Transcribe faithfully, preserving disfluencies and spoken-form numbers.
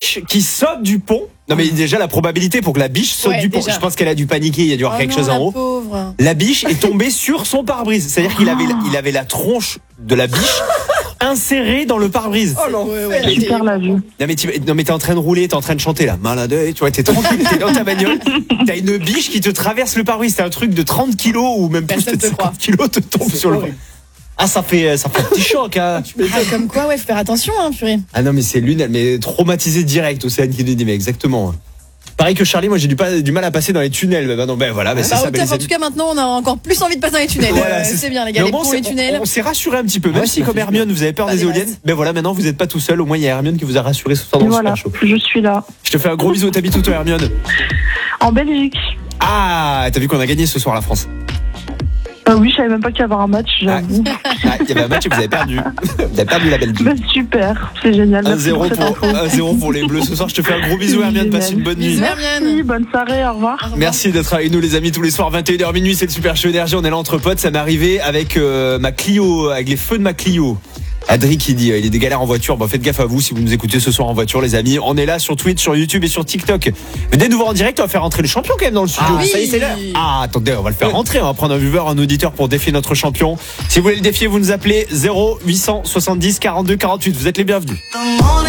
biche qui saute du pont. Non mais déjà la probabilité pour que la biche saute Ouais, du pont. déjà. Je pense qu'elle a dû paniquer, il y a dû y avoir Oh quelque non, chose la en haut. pauvre. La biche est tombée sur son pare-brise. C'est-à-dire qu'il avait, il avait la tronche de la biche insérée dans le pare-brise. Oh non, ouais, ouais, Super la vue. Non mais, tu, non mais t'es en train de rouler, t'es en train de chanter là. Malade, tu vois, t'es tranquille, t'es dans ta bagnole. T'as une biche qui te traverse le pare-brise. T'as un truc de trente kilos ou même plus, Personne peut-être te croit. cinquante kilos te tombe C'est sur le. horrible. Ah ça fait, ça fait un petit choc hein. Ah, comme quoi, ouais, faut faire attention, hein, purée. Ah non mais c'est l'une, elle m'est traumatisée direct. Océane qui nous dit mais exactement. Pareil que Charlie, moi j'ai du, pas, du mal à passer dans les tunnels. Mais bah non, ben voilà, ben c'est Bah, ça. au ben, top, les en amis. tout cas, maintenant, on a encore plus envie de passer dans les tunnels. Voilà, Euh, c'est- c'est bien, les gars, Mais les au moins, ponts, c'est- les tunnels. On, on s'est rassuré un petit peu, même Ouais, si ça comme fait Hermione vous avez peur Pas des des éoliennes. masses. Ben voilà, maintenant vous n'êtes pas tout seul. Au moins il y a Hermione qui vous a rassuré ce soir dans Et le voilà, Super Show. je suis là. Je te fais un gros bisou. T'habites où toi Hermione? En Belgique. Ah, t'as vu qu'on a gagné ce soir la France. Ah oui, je savais même pas qu'il y avait un match, j'avoue. Ah, il y avait un match et vous avez perdu. Vous avez perdu la Belgique. Bah, super, c'est génial. un Merci zéro pour cette pour, info. un zéro pour les Bleus. Ce soir, je te fais un gros bisou, Hermione. Passe une bonne nuit. Bisous, Merci, Hermione. bonne soirée, au revoir. Au revoir. Merci d'être avec nous, les amis, tous les soirs, vingt et une heures minuit. C'est le Super Show Énergie. On est là entre potes. Ça m'est arrivé avec euh, ma Clio, avec les feux de ma Clio. Adri qui dit, euh, il est des galères en voiture. Bon, faites gaffe à vous si vous nous écoutez ce soir en voiture, les amis. On est là sur Twitch, sur YouTube et sur TikTok. Venez nous voir en direct. On va faire rentrer le champion quand même dans le studio. Ah, ça y est, oui. c'est l'heure. Ah, attendez, on va le faire rentrer. On va prendre un viewer, un auditeur pour défier notre champion. Si vous voulez le défier, vous nous appelez zéro huit cent soixante-dix quarante-deux quarante-huit. Vous êtes les bienvenus. The morning